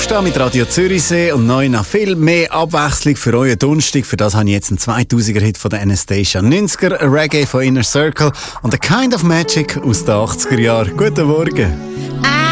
Aufstehen mit Radio Zürichsee und neu noch viel mehr Abwechslung für euren Donnerstag. Für das habe ich jetzt einen 2000er-Hit von der Anastasia, 90er, Reggae von Inner Circle und A Kind of Magic aus den 80er Jahren. Guten Morgen.